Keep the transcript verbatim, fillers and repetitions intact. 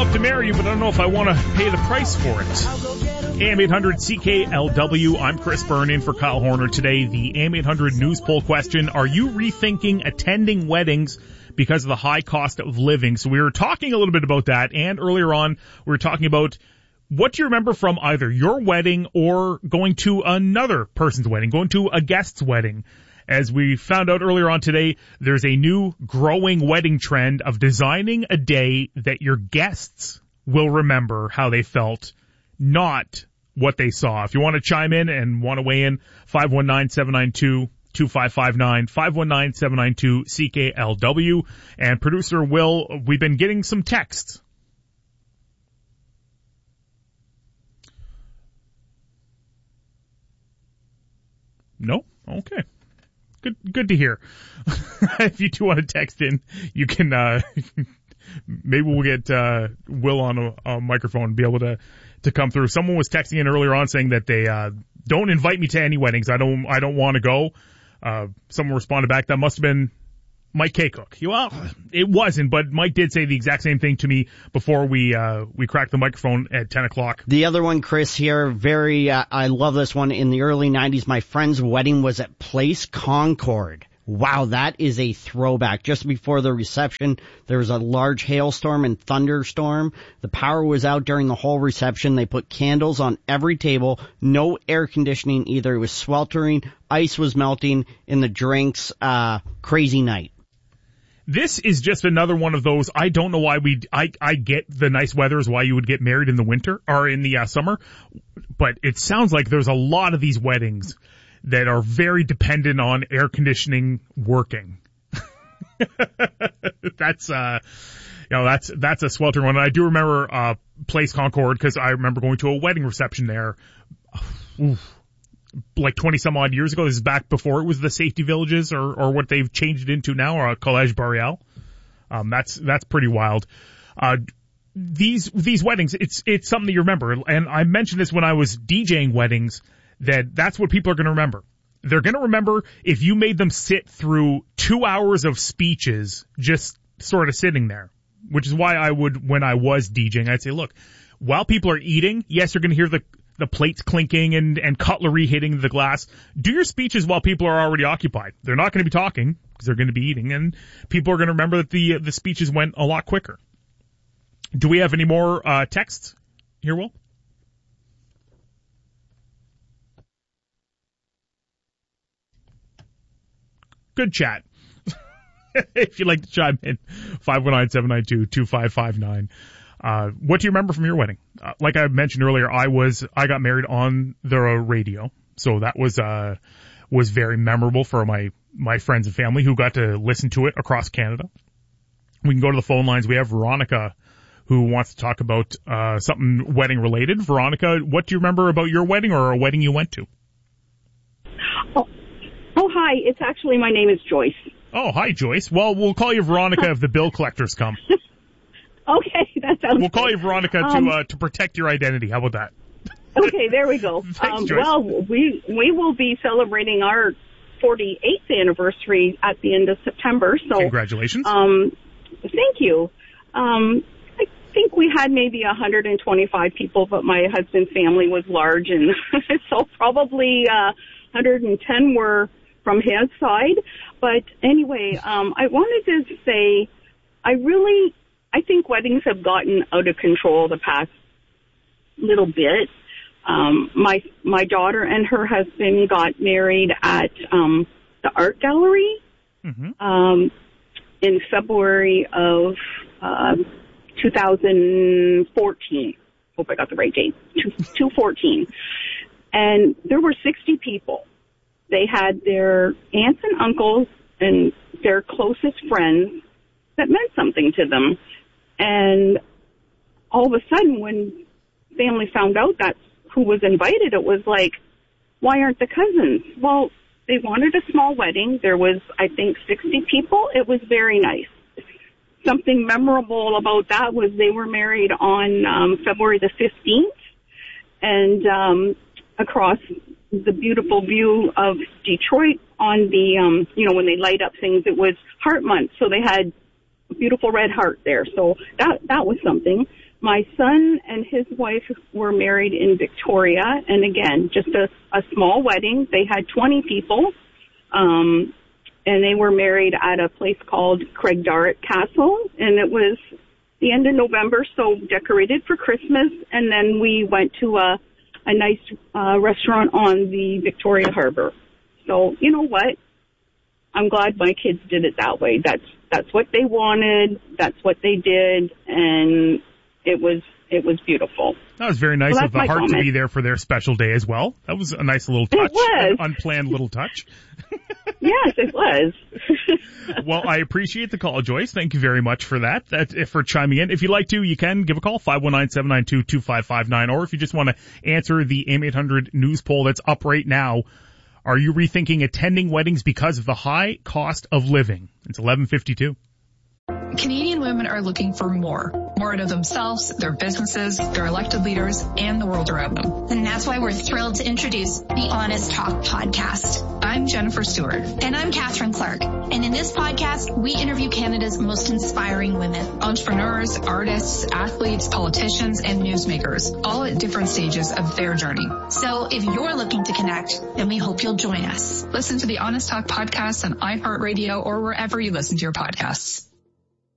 love to marry you, but I don't know if I want to pay the price for it. A M eight hundred C K L W. I'm Chris Byrne in for Kyle Horner today. The A M eight hundred news poll question: are you rethinking attending weddings because of the high cost of living? So we were talking a little bit about that, and earlier on we were talking about what do you remember from either your wedding or going to another person's wedding, going to a guest's wedding. As we found out earlier on today, there's a new growing wedding trend of designing a day that your guests will remember how they felt, not what they saw. If you want to chime in and want to weigh in, five one nine, seven nine two, two five five nine, five one nine, seven nine two, C K L W. And producer Will, we've been getting some texts. No? Okay. Good, good to hear. If you do want to text in, you can, uh, maybe we'll get, uh, Will on a, a microphone and be able to, to come through. Someone was texting in earlier on saying that they, uh, don't invite me to any weddings. I don't, I don't want to go. Uh, someone responded back. That must have been Mike K. Cook. Well, it wasn't, but Mike did say the exact same thing to me before we, uh, we cracked the microphone at ten o'clock. The other one, Chris, here, very, uh, I love this one. In the early nineties, my friend's wedding was at Place Concord. Wow, that is a throwback. Just before the reception, there was a large hailstorm and thunderstorm. The power was out during the whole reception. They put candles on every table. No air conditioning either. It was sweltering. Ice was melting in the drinks. Uh, crazy night. This is just another one of those, I don't know why we, I, I get the nice weather is why you would get married in the winter or in the uh, summer, but it sounds like there's a lot of these weddings that are very dependent on air conditioning working. That's, uh, you know, that's, that's a sweltering one. And I do remember, uh, Place Concord because I remember going to a wedding reception there. Oof. Like twenty some odd years ago. This is back before it was the safety villages or, or what they've changed it into now, or a Collège Boreal. Um, that's, that's pretty wild. Uh, these, these weddings, it's, it's something that you remember. And I mentioned this when I was DJing weddings, that that's what people are going to remember. They're going to remember if you made them sit through two hours of speeches just sort of sitting there, which is why I would, when I was DJing, I'd say, look, while people are eating, yes, you're going to hear the, the plates clinking and, and cutlery hitting the glass. Do your speeches while people are already occupied. They're not going to be talking because they're going to be eating, and people are going to remember that the, the speeches went a lot quicker. Do we have any more, uh, texts here, Will? Good chat. If you'd like to chime in, five one nine, seven nine two, two five five nine. Uh, what do you remember from your wedding? Uh, like I mentioned earlier, I was, I got married on the radio. So that was, uh, was very memorable for my, my friends and family who got to listen to it across Canada. We can go to the phone lines. We have Veronica who wants to talk about, uh, something wedding related. Veronica, what do you remember about your wedding or a wedding you went to? Oh, oh hi. It's actually, my name is Joyce. Oh, hi, Joyce. Well, we'll call you Veronica if the bill collectors come. Okay, that sounds We'll call good. you Veronica um, to uh, to protect your identity. How about that? Okay, there we go. Thanks, um, Joyce. well, we we will be celebrating our forty-eighth anniversary at the end of September. So congratulations. Um, thank you. Um, I think we had maybe one hundred twenty-five people, but my husband's family was large, and so probably uh, one hundred ten were from his side. But anyway, um, I wanted to say, I really. I think weddings have gotten out of control the past little bit. Um, my my daughter and her husband got married at um, the art gallery mm-hmm. um, in February of uh, two thousand fourteen. Hope I got the right date. two fourteen, and there were sixty people. They had their aunts and uncles and their closest friends that meant something to them. And all of a sudden, when family found out that's who was invited, it was like, why aren't the cousins? Well, they wanted a small wedding. There was, I think, sixty people. It was very nice. Something memorable about that was they were married on um, February the fifteenth, and um, across the beautiful view of Detroit on the, um, you know, when they light up things, it was Heart Month. So they had beautiful red heart there. So that, that was something. My son and his wife were married in Victoria, and again, just a, a small wedding. They had twenty people, um, and they were married at a place called Craigdarroch Castle, and it was the end of November, so decorated for Christmas, and then we went to a, a nice uh, restaurant on the Victoria Harbor. So, you know what? I'm glad my kids did it that way. That's that's what they wanted, that's what they did, and It was it was beautiful. That was very nice so of the heart comment. to be there for their special day as well. That was a nice little touch, it was. an unplanned little touch. Yes, it was. Well, I appreciate the call, Joyce. Thank you very much for that. That if for chiming in. If you'd like to, you can give a call five one nine, seven nine two, two five five nine, or if you just want to answer the A M eight hundred news poll that's up right now. Are you rethinking attending weddings because of the high cost of living? It's eleven fifty-two. Canadian women are looking for more. More out of themselves, their businesses, their elected leaders, and the world around them. And that's why we're thrilled to introduce the Honest Talk podcast. I'm Jennifer Stewart. And I'm Catherine Clark. And in this podcast, we interview Canada's most inspiring women. Entrepreneurs, artists, athletes, politicians, and newsmakers, all at different stages of their journey. So if you're looking to connect, then we hope you'll join us. Listen to the Honest Talk podcast on iHeartRadio or wherever you listen to your podcasts.